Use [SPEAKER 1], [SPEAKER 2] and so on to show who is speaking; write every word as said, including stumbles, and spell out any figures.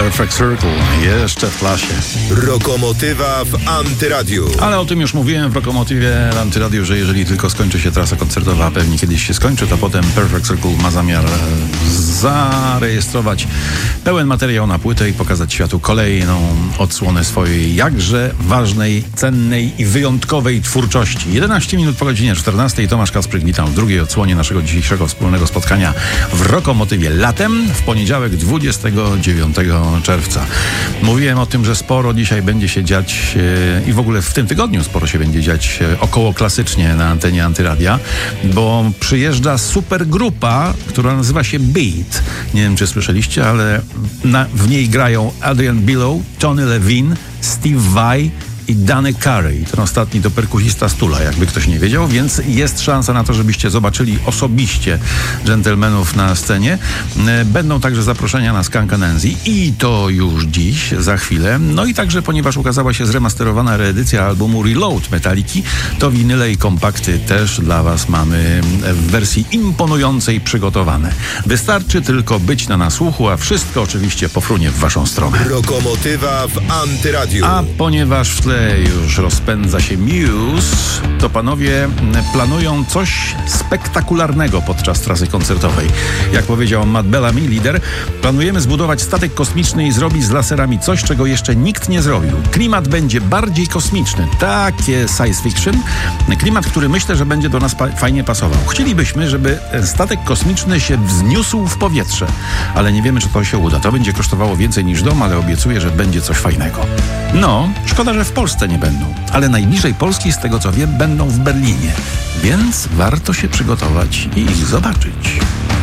[SPEAKER 1] Perfect Circle jeszcze w klasie.
[SPEAKER 2] Rokomotywa w Antyradiu.
[SPEAKER 1] Ale o tym już mówiłem w Rokomotywie w Antyradiu, że jeżeli tylko skończy się trasa koncertowa, a pewnie kiedyś się skończy, to potem Perfect Circle ma zamiar zarejestrować pełen materiał na płytę i pokazać światu kolejną odsłonę swojej jakże ważnej, cennej i wyjątkowej twórczości. jedenaście minut po godzinie czternastej. Tomasz Kacpryk, witam w drugiej odsłonie naszego dzisiejszego wspólnego spotkania w Rokomotywie latem, w poniedziałek dwudziestego dziewiątego czerwca. Mówiłem o tym, że sporo dzisiaj będzie się dziać e, i w ogóle w tym tygodniu sporo się będzie dziać e, około klasycznie na antenie Antyradia, bo przyjeżdża supergrupa, która nazywa się Beat. Nie wiem, czy słyszeliście, ale na, w niej grają Adrian Bilow, Tony Levine, Steve Vai i Danny Carey. Ten ostatni to perkusista z Tula, jakby ktoś nie wiedział, więc jest szansa na to, żebyście zobaczyli osobiście dżentelmenów na scenie. Będą także zaproszenia na Skunk Anansie i to już dziś, za chwilę. No i także, ponieważ ukazała się zremasterowana reedycja albumu Reload Metaliki, to winyle i kompakty też dla was mamy w wersji imponującej przygotowane. Wystarczy tylko być na nasłuchu, a wszystko oczywiście pofrunie w waszą stronę.
[SPEAKER 2] Rokomotywa w Antyradiu.
[SPEAKER 1] A ponieważ w tle już rozpędza się Muse, to panowie planują coś spektakularnego podczas trasy koncertowej. Jak powiedział Matt Bellamy, lider, planujemy zbudować statek kosmiczny i zrobić z laserami coś, czego jeszcze nikt nie zrobił. Klimat będzie bardziej kosmiczny. Takie science fiction. Klimat, który myślę, że będzie do nas pa- fajnie pasował. Chcielibyśmy, żeby statek kosmiczny się wzniósł w powietrze, ale nie wiemy, czy to się uda. To będzie kosztowało więcej niż dom, ale obiecuję, że będzie coś fajnego. No, szkoda, że w Polsce nie będą, ale najbliżej Polski, z tego co wiem, będą w Berlinie, więc warto się przygotować i ich zobaczyć.